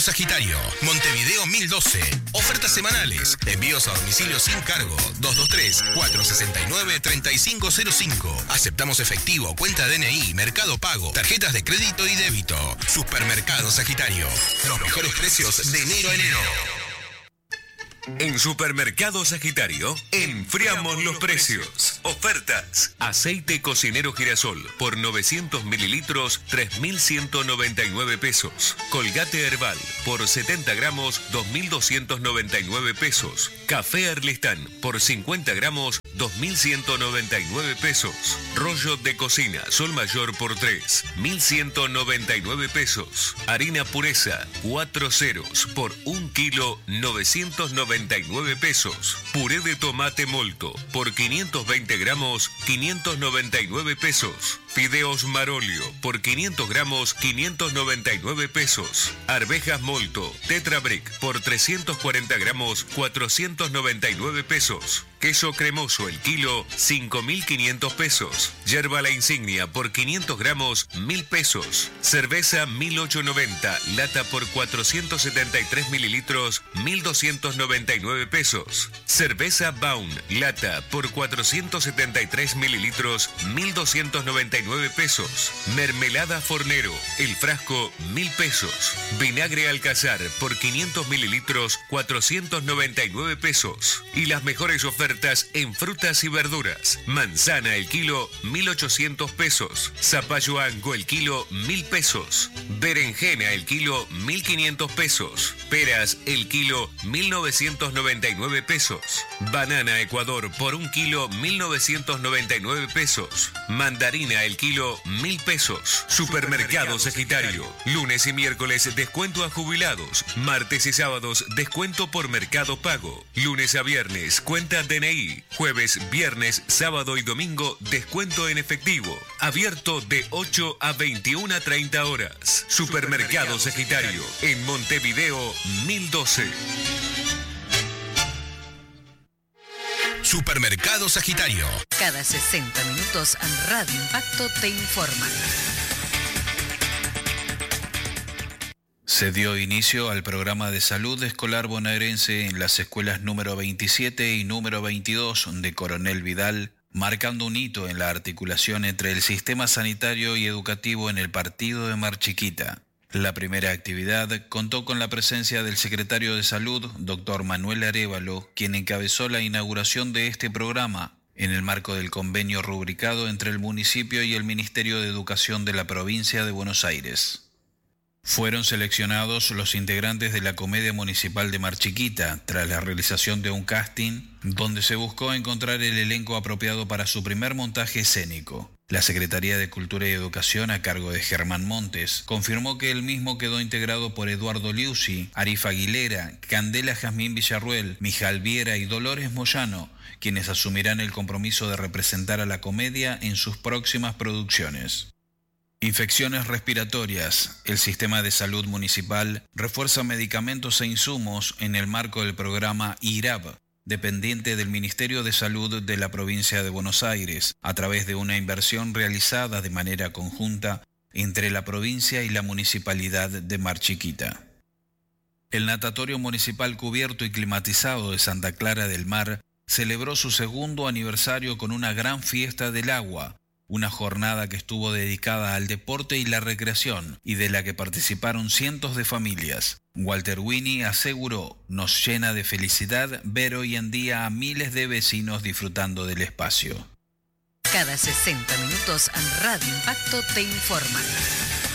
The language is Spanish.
Sagitario, Montevideo 1012. Ofertas semanales. Envíos a domicilio sin cargo. 223-469-3505. Aceptamos efectivo, cuenta DNI, Mercado Pago, tarjetas de crédito y débito. Supermercado Sagitario. Los mejores precios de enero a enero. En Supermercado Sagitario, enfriamos los precios. Ofertas. Aceite cocinero girasol por 900 mililitros, 3.199 pesos. Colgate Herbal por 70 gramos, 2.299 pesos. Café Arlistán por 50 gramos, 2.199 pesos. Rollo de cocina Sol Mayor por 3, 1.199 pesos. Harina Pureza, 4 ceros por 1 kilo, 999 pesos. Puré de tomate molto por 520 gramos, 599 pesos. Fideos Marolio por 500 gramos, 599 pesos. Arvejas molto Tetra Brick por 340 gramos, 499 pesos. Queso cremoso el kilo, 5.500 pesos. Yerba La Insignia por 500 gramos, 1.000 pesos. Cerveza 1890, lata por 473 mililitros, 1.299 pesos. Cerveza Baun, lata por 473 mililitros, 1.299 pesos. Mermelada Fornero, el frasco, 1.000 pesos. Vinagre Alcazar por 500 mililitros, 499 pesos. Y las mejores ofertas en frutas y verduras. Manzana el kilo, 1.800 pesos. Zapallo Ango el kilo, 1.000 pesos. Berenjena el kilo, 1.500 pesos. Peras el kilo, 1.999 pesos. Banana Ecuador por 1 kilo, 1.999 pesos. Mandarina el kilo, 1.000 pesos. Supermercado Sagitario. Lunes y miércoles descuento a jubilados. Martes y sábados descuento por Mercado Pago. Lunes a viernes cuenta DNI. Jueves, viernes, sábado y domingo descuento en efectivo. Abierto de 8 a 21:30 horas. Supermercado Sagitario en Montevideo 1012. Supermercado Sagitario. Cada 60 minutos Radio Impacto te informa. Se dio inicio al programa de salud escolar bonaerense en las escuelas número 27 y número 22 de Coronel Vidal, marcando un hito en la articulación entre el sistema sanitario y educativo en el partido de Mar Chiquita. La primera actividad contó con la presencia del secretario de Salud, doctor Manuel Arévalo, quien encabezó la inauguración de este programa, en el marco del convenio rubricado entre el municipio y el Ministerio de Educación de la provincia de Buenos Aires. Fueron seleccionados los integrantes de la Comedia Municipal de Mar Chiquita, tras la realización de un casting, donde se buscó encontrar el elenco apropiado para su primer montaje escénico. La Secretaría de Cultura y Educación, a cargo de Germán Montes, confirmó que el mismo quedó integrado por Eduardo Liuzzi, Arif Aguilera, Candela Jazmín Villarruel, Mijal Viera y Dolores Moyano, quienes asumirán el compromiso de representar a la comedia en sus próximas producciones. Infecciones respiratorias. El Sistema de Salud Municipal refuerza medicamentos e insumos en el marco del programa IRAB, dependiente del Ministerio de Salud de la provincia de Buenos Aires, a través de una inversión realizada de manera conjunta entre la provincia y la municipalidad de Mar Chiquita. El natatorio municipal cubierto y climatizado de Santa Clara del Mar celebró su segundo aniversario con una gran fiesta del agua, una jornada que estuvo dedicada al deporte y la recreación y de la que participaron cientos de familias. Walter Winnie aseguró: nos llena de felicidad ver hoy en día a miles de vecinos disfrutando del espacio. Cada 60 minutos Radio Impacto te informa.